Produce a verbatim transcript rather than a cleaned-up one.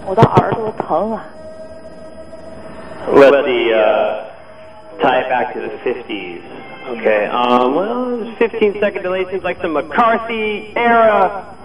我的耳朵疼啊。 Let the uh, tie it back to the fifties. Okay. Um, well, fifteen second delay seems like some McCarthy era